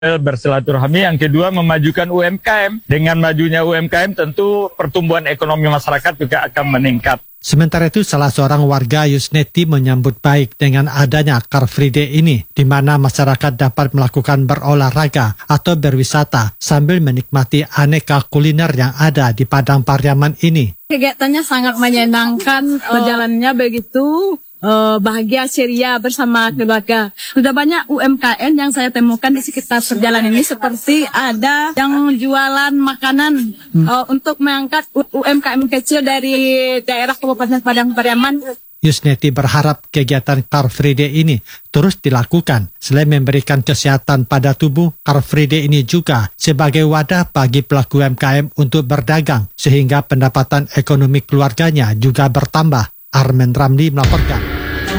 bersilaturahmi. Yang kedua, memajukan UMKM. Dengan majunya UMKM tentu pertumbuhan ekonomi masyarakat juga akan meningkat. Sementara itu, salah seorang warga Yusneti menyambut baik dengan adanya Car Free Day ini, di mana masyarakat dapat melakukan berolahraga atau berwisata sambil menikmati aneka kuliner yang ada di Padang Pariaman ini. Kegiatannya sangat menyenangkan, perjalanannya begitu bahagia, ceria bersama keluarga. Sudah banyak UMKM yang saya temukan di sekitar perjalanan ini, seperti ada yang jualan makanan untuk mengangkat UMKM kecil dari daerah Kabupaten Padang Pariaman. Yusneti berharap kegiatan Car Free Day ini terus dilakukan. Selain memberikan kesehatan pada tubuh, Car Free Day ini juga sebagai wadah bagi pelaku UMKM untuk berdagang, sehingga pendapatan ekonomi keluarganya juga bertambah. Armen Ramli melaporkan.